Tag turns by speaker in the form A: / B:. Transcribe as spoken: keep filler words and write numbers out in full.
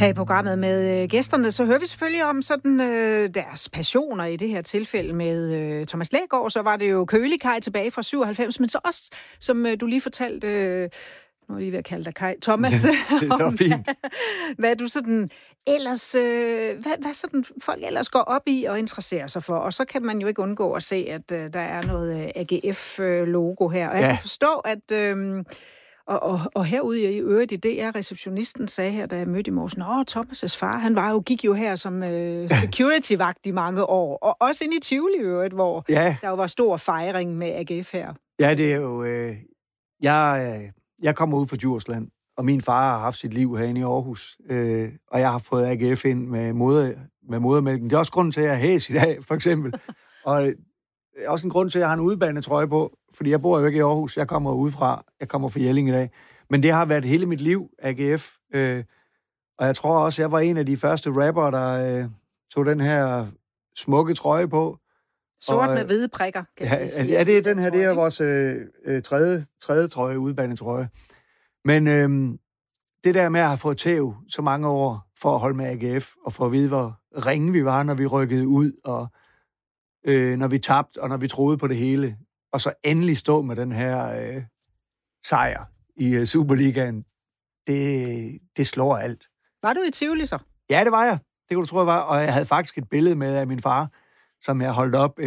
A: Her i programmet med gæsterne, så hører vi selvfølgelig om sådan øh, deres passioner i det her tilfælde med øh, Thomas Lægaard. Så var det jo Kølikaj tilbage fra syvoghalvfems, men så også, som øh, du lige fortalte, øh, nu er jeg lige ved at kalde dig Kaj, Thomas,
B: det er så fint.
A: hvad du sådan ellers, øh, hvad, hvad sådan folk ellers går op i og interesserer sig for. Og så kan man jo ikke undgå at se, at øh, der er noget A G F-logo her. Og jeg ja. kan forstå, at... Øh, Og, og, og herude i øvrigt i D R, receptionisten sagde her, da jeg mødte i morges, nå, Thomas' far, han var jo, gik jo her som øh, security-vagt i mange år, og også inde i Tivoli i øvrigt, hvor ja. der jo var stor fejring med A G F her.
B: Ja, det er jo... Øh, jeg, jeg kommer ud fra Djursland, og min far har haft sit liv herinde i Aarhus, øh, og jeg har fået A G F ind med, moder, med modermælken. Det er også grunden til, at jeg er hæs i dag, for eksempel. Og også en grund til, at jeg har en udbanetrøje på, fordi jeg bor jo ikke i Aarhus. Jeg kommer udefra. Jeg kommer fra Jelling i dag. Men det har været hele mit liv, A G F. Øh, og jeg tror også, jeg var en af de første rapper, der øh, tog den her smukke trøje på.
A: Sort og, med hvide prikker, kan
B: ja, sige. Ja, det er den her. Det er vores øh, tredje, tredje trøje, udbanetrøje. Men øh, det der med at have fået tæv så mange år for at holde med A G F, og for at vide, hvor ringe vi var, når vi rykkede ud, og Øh, når vi tabte, og når vi troede på det hele, og så endelig stå med den her øh, sejr i øh, Superligaen, det, det slår alt.
A: Var du i Tivoli så?
B: Ja, det var jeg. Det kunne du tro, jeg var. Og jeg havde faktisk et billede med af min far, som jeg holdt op